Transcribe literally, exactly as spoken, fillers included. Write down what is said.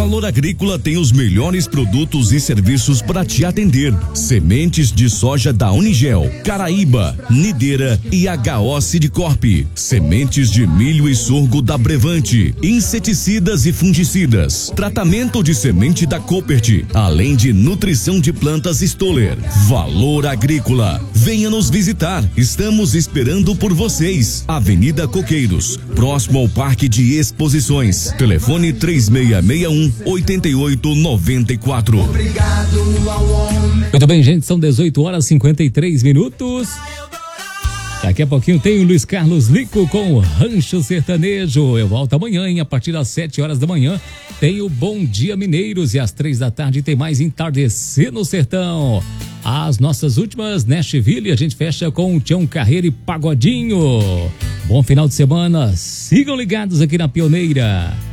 Valor Agrícola tem os melhores produtos e serviços para te atender. Sementes de soja da Unigel, Caraíba, Nideira e H O Sidcorp. Sementes de milho e sorgo da Brevante. Inseticidas e fungicidas. Tratamento de semente da Copert. Além de nutrição de plantas Stoller. Valor Agrícola. Venha nos visitar. Estamos esperando por vocês. Avenida Coqueiros, próximo ao Parque de Exposições. Telefone três seis seis um, oito oito nove quatro. Muito bem, gente, são dezoito horas e cinquenta e três minutos. Daqui a pouquinho tem o Luiz Carlos Lico com o Rancho Sertanejo. Eu volto amanhã, hein? A partir das sete horas da manhã tem o Bom Dia Mineiros e às três da tarde tem mais Entardecer no Sertão. As nossas últimas Nashville, a gente fecha com o Tião Carreira e Pagodinho. Bom final de semana, sigam ligados aqui na Pioneira.